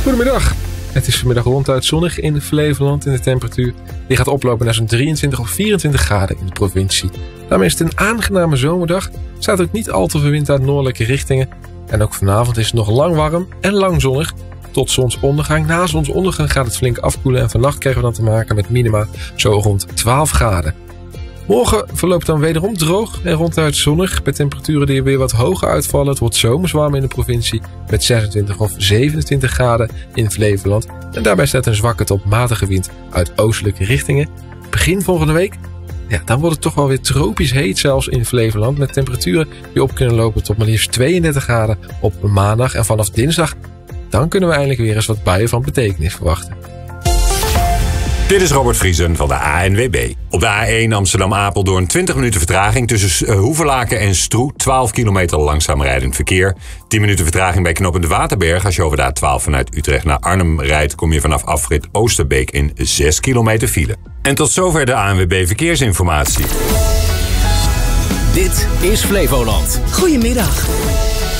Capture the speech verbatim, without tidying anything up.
Goedemiddag. Het is vanmiddag ronduit zonnig in Flevoland en de temperatuur die gaat oplopen naar zo'n drieëntwintig of vierentwintig graden in de provincie. Daarmee is het een aangename zomerdag. Staat ook niet al te veel wind uit noordelijke richtingen. En ook vanavond is het nog lang warm en lang zonnig. Tot zonsondergang. Na zonsondergang gaat het flink afkoelen en vannacht krijgen we dan te maken met minima zo rond twaalf graden. Morgen verloopt dan wederom droog en ronduit zonnig, met temperaturen die weer wat hoger uitvallen. Het wordt zomers warm in de provincie met zesentwintig of zevenentwintig graden in Flevoland. En daarbij staat een zwakke tot matige wind uit oostelijke richtingen. Begin volgende week, ja, dan wordt het toch wel weer tropisch heet zelfs in Flevoland, met temperaturen die op kunnen lopen tot maar liefst tweeëndertig graden op maandag. En vanaf dinsdag, dan kunnen we eindelijk weer eens wat buien van betekenis verwachten. Dit is Robert Vriesen van de A N W B. Op de A één Amsterdam-Apeldoorn twintig minuten vertraging tussen Hoevelaken en Stroe. twaalf kilometer langzaam rijdend verkeer. tien minuten vertraging bij knooppunt Waterberg. Als je over de A twaalf vanuit Utrecht naar Arnhem rijdt, kom je vanaf afrit Oosterbeek in zes kilometer file. En tot zover de A N W B Verkeersinformatie. Dit is Flevoland. Goedemiddag.